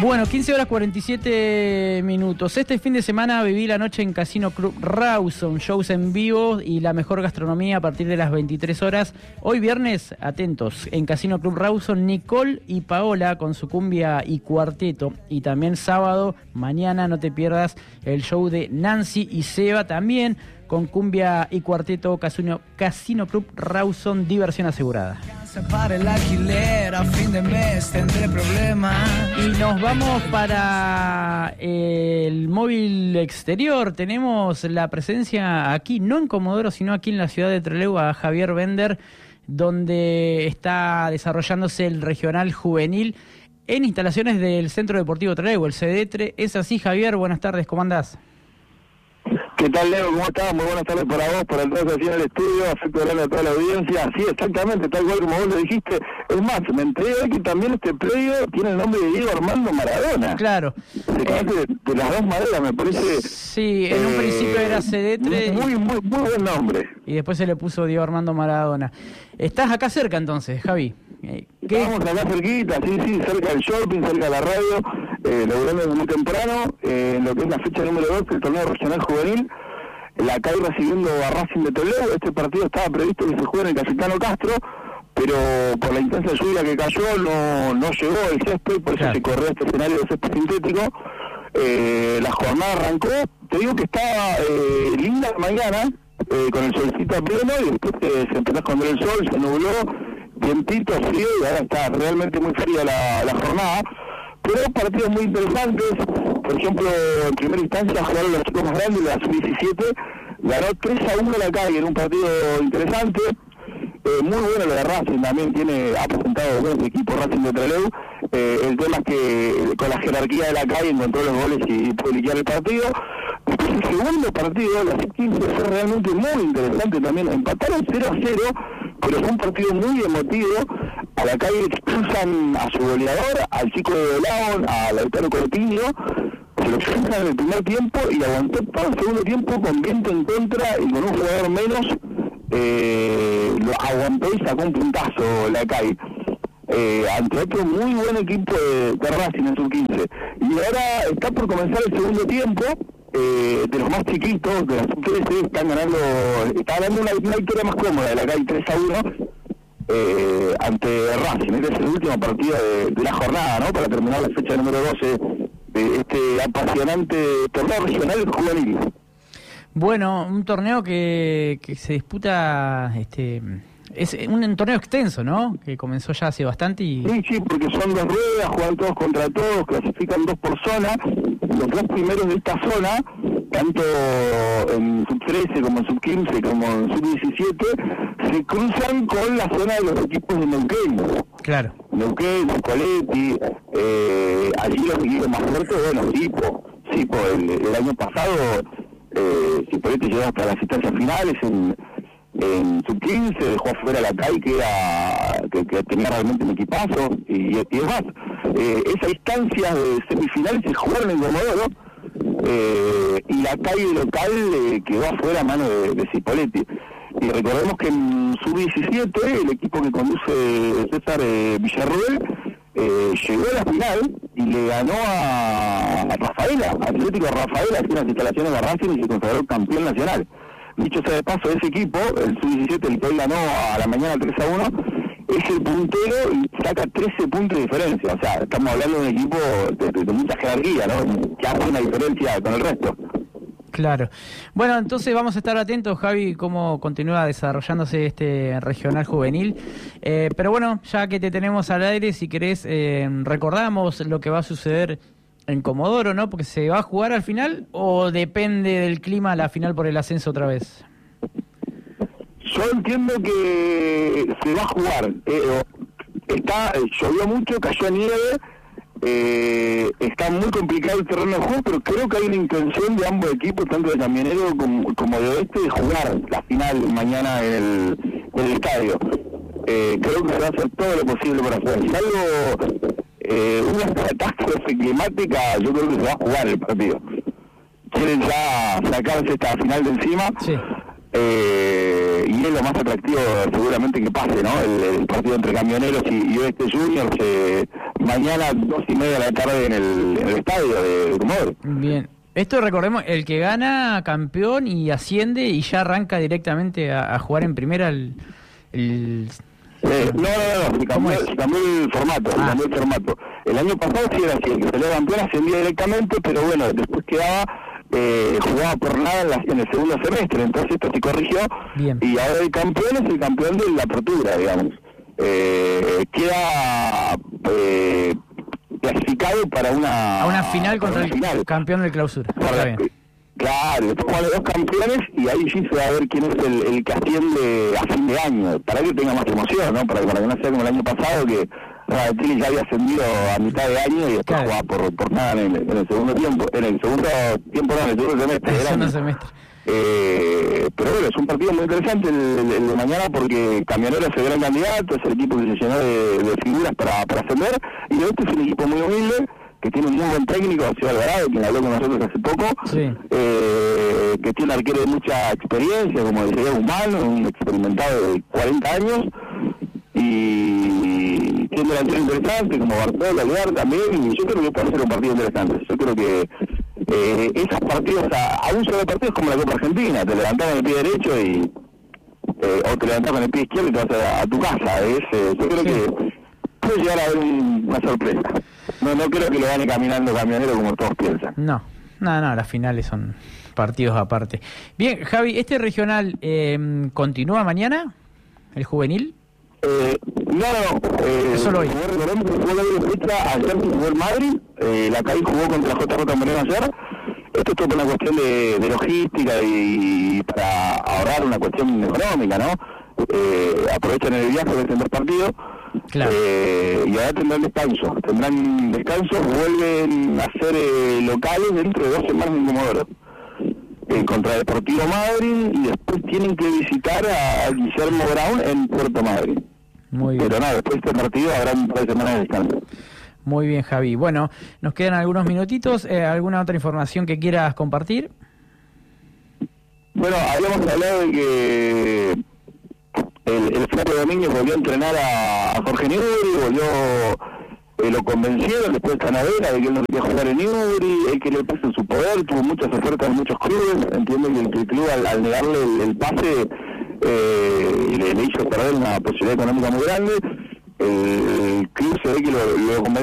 Bueno, 15 horas 47 minutos. Este fin de semana viví la noche en Casino Club Rawson, shows en vivo y la mejor gastronomía a partir de las 23 horas. Hoy viernes, atentos, en Casino Club Rawson, Nicole y Paola con su cumbia y cuarteto. Y también sábado, mañana, no te pierdas el show de Nancy y Seba también con cumbia y cuarteto. Casino Club Rawson, diversión asegurada. Para el alquiler, a fin de mes tendré problemas. Y nos vamos para el móvil exterior. Tenemos la presencia aquí, no en Comodoro, sino aquí en la ciudad de Trelew, a Javier Bender, donde está desarrollándose el regional juvenil en instalaciones del Centro Deportivo Trelew, el CDETRE. Es así, Javier, buenas tardes, ¿cómo andás? ¿Qué tal, Leo? ¿Cómo estás? Muy buenas tardes para vos, para entrar aquí en el estudio, afecto grande a toda la audiencia. Sí, exactamente, tal cual como vos lo dijiste. Es más, me enteré que también este predio tiene el nombre de Diego Armando Maradona. Claro. Se conoce de las dos maneras, me parece. Sí, en un principio era CDETRE. Muy buen nombre. Y después se le puso Diego Armando Maradona. Estás acá cerca entonces, Javi. Estamos acá cerquita, sí, cerca del shopping, cerca de la radio. Logrando muy temprano, lo que es la fecha número 2 del torneo regional juvenil, la CAI recibiendo a Racing de Toledo. Este partido estaba previsto que se juegue en el Cayetano Castro, pero por la intensa lluvia que cayó no llegó el césped, por eso se corrió este escenario de césped sintético. La jornada arrancó, te digo que estaba linda la mañana, con el solcito a pleno, y después se empezó a esconder el sol, se nubló, vientito, frío, y ahora está realmente muy fría la jornada. Pero partidos muy interesantes. Por ejemplo, en primera instancia jugaron los chicos más grandes, la sub-17, ganó 3-1 la calle en un partido interesante. Muy bueno lo de Racing, también ha presentado buen equipo Racing de Trelew. El tema es que con la jerarquía de la calle encontró los goles y pudo liquidar el partido. Después el segundo partido, la sub-15, fue realmente muy interesante también. Empataron 0-0, pero fue un partido muy emotivo. A la calle expulsan a su goleador, al chico de León, a Lautaro Cortiño, se lo expulsan en el primer tiempo y aguantó todo el segundo tiempo con viento en contra y con un jugador menos, lo aguantó y sacó un puntazo la calle. Ante otro muy buen equipo de Racing en sub-15. Y ahora está por comenzar el segundo tiempo. De los más chiquitos, de las sub-13, está ganando una victoria más cómoda de la calle 3-1. Ante Racing. Este es el último partido de la jornada, ¿no? Para terminar la fecha número 12 de este apasionante torneo regional juvenil. Bueno, un torneo que se disputa, es un torneo extenso, ¿no? Que comenzó ya hace bastante y... Sí, porque son dos ruedas, juegan todos contra todos, clasifican 2 por zona. Los 2 primeros de esta zona, tanto en sub-13 como en sub-15 como en sub-17, se cruzan con la zona de los equipos de Neuquén. Claro. Neuquén, Coleti, allí los equipos más fuertes, bueno, Sipo, el año pasado, Cipolletti llegó hasta las instancias finales en sub-15, dejó afuera la CAI, que tenía realmente un equipazo, y es más, esas instancias de semifinales se jugaron en Comodoro, y la CAI local quedó afuera a mano de Cipolletti. Y recordemos que en sub-17, el equipo que conduce César Villarruel, llegó a la final y le ganó a Rafaela, Atlético Rafaela, aquí en las instalaciones de Racing, y se consagró campeón nacional. Dicho sea de paso, ese equipo, el sub-17, el que hoy ganó a la mañana 3-1, es el puntero y saca 13 puntos de diferencia. O sea, estamos hablando de un equipo de mucha jerarquía, ¿no? Que hace una diferencia con el resto. Claro. Bueno, entonces vamos a estar atentos, Javi, cómo continúa desarrollándose este regional juvenil. Pero bueno, ya que te tenemos al aire, si querés, recordamos lo que va a suceder en Comodoro, ¿no? Porque se va a jugar al final, o depende del clima la final por el ascenso otra vez. Yo entiendo que se va a jugar. Llovió mucho, cayó nieve, está muy complicado el terreno de juego, pero creo que hay una intención de ambos equipos, tanto de Camionero como de Oeste, de jugar la final mañana en el estadio. Creo que se va a hacer todo lo posible para hacer. Si algo, una catástrofe climática, yo creo que se va a jugar el partido. Quieren ya sacarse esta final de encima. Sí. Y es lo más atractivo seguramente que pase, ¿no? El partido entre Camioneros y Oeste Juniors, mañana 2:30 de la tarde en el estadio de Comodoro. Bien. Esto recordemos, el que gana campeón y asciende y ya arranca directamente a jugar en primera el... No, se cambió el formato, El año pasado sí era así, el que salió campeón ascendía directamente, pero bueno, después quedaba, jugaba por nada en el segundo semestre, entonces esto se corrigió. Bien. Y ahora el campeón es el campeón de la apertura, digamos. Queda clasificado para una final contra el campeón del clausura. Está bien. Claro, después juegan los dos campeones y ahí sí se va a ver quién es el que asciende a fin de año, para que tenga más emoción, ¿no? Para que no sea como el año pasado, que Chile ya había ascendido a mitad de año y después jugaba por nada en el segundo tiempo, en el segundo semestre del año. Pero bueno, es un partido muy interesante el de mañana, porque Camionero es el gran candidato, es el equipo que se llenó de figuras para ascender, y este es un equipo muy humilde, que tiene un muy buen técnico, Ciudad Alvarado, quien habló con nosotros hace poco, que tiene un arquero de mucha experiencia, como decía Humano, un experimentado de 40 años, y tiene un delantero interesante, como Bartolo, Alvear también, y yo creo que puede ser un partido interesante. Yo creo que esos partidos, a un solo partido es como la Copa Argentina, te levantás con el pie derecho o te levantás con el pie izquierdo y te vas a tu casa. Yo creo que puede llegar a haber una sorpresa. No creo que lo gane caminando Camionero como todos piensan. No, las finales son partidos aparte. Bien, Javi, ¿este regional continúa mañana, el juvenil? Solo hoy. Jugó la fecha ayer, jugó el Madrid, la CAI jugó contra JJ Moreno ayer. Esto es toda una cuestión de logística y para ahorrar una cuestión económica, ¿no? Aprovechan el viaje de dos partidos. Claro. Y ahora tendrán descanso, vuelven a ser locales dentro de 2 semanas en Comodoro, contra Deportivo Madryn, y después tienen que visitar a Guillermo Brown en Puerto Madryn. Muy bien. Pero nada, después de este partido habrá un par de semanas de descanso. Muy bien, Javi. Bueno, nos quedan algunos minutitos. ¿Alguna otra información que quieras compartir? Bueno, habíamos hablado de que el Flaco Domínguez volvió a entrenar a Jorge Newbery, lo convencieron después de Canavera de que él no quería jugar en Newbery, él quería el pase en su poder, tuvo muchas ofertas de muchos clubes, entiendo que el club al negarle el pase le hizo perder una posibilidad económica muy grande. El club se ve que lo convenció